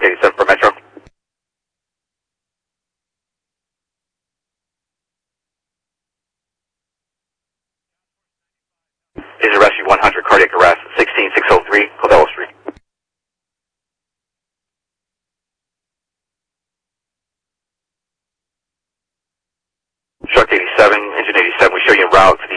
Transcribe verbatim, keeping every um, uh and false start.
eighty-seven for Metro. Is a rescue one hundred, cardiac arrest, sixteen six oh three, Covello Street. Shark eighty-seven, engine eighty-seven, we show you en route to the